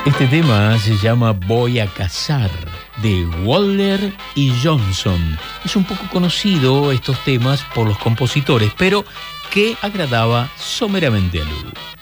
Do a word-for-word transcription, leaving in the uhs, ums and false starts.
Este tema se llama Voy a cazar, de Waller y Johnson. Es un poco conocido estos temas por los compositores, pero que agradaba someramente a Lu.